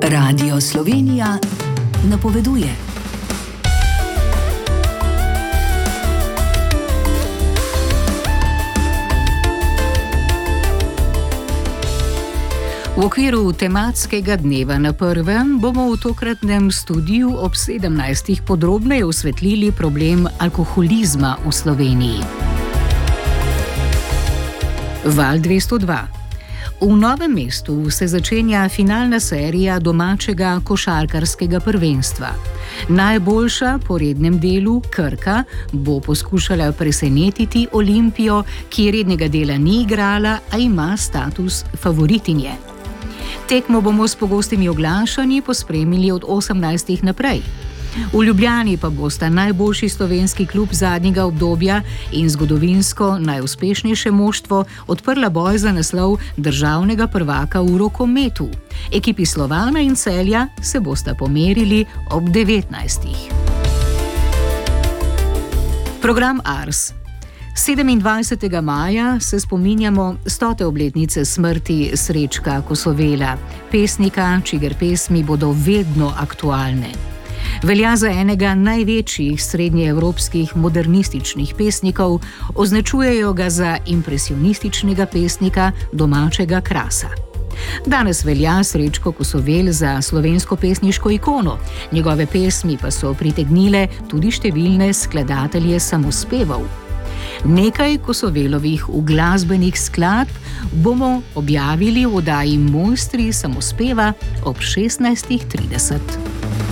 Radio Slovenija napoveduje. V okviru tematskega dneva na prvem bomo v tokratnem studiu ob 17. podrobneje osvetlili problem alkoholizma v Sloveniji. Val 202. V Novem mestu se začenja finalna serija domačega košarkarskega prvenstva. Najboljša po rednem delu, Krka, bo poskušala presenetiti Olimpijo, ki rednega dela ni igrala, a ima status favoritinje. Tekmo bomo s pogostimi oglašanji pospremili od 18. naprej. V Ljubljani pa bosta najboljši slovenski klub zadnjega obdobja in zgodovinsko najuspešnejše moštvo odprla boj za naslov državnega prvaka v rokometu. Ekipi Slovana in Celja se bosta pomerili ob 19. Program Ars. 27. maja se spominjamo 100. obletnice smrti Srečka Kosovela, pesnika, čigar pesmi bodo vedno aktualne. Velja za enega največjih srednjeevropskih modernističnih pesnikov, označujejo ga za impresionističnega pesnika domačega krasa. Danes velja Srečko Kosovel za slovensko pesniško ikono, njegove pesmi pa so pritegnile tudi številne skladatelje samospevov. Nekaj Kosovelovih uglasbenih skladb bomo objavili v oddaji Mojstri samospeva ob 16:30.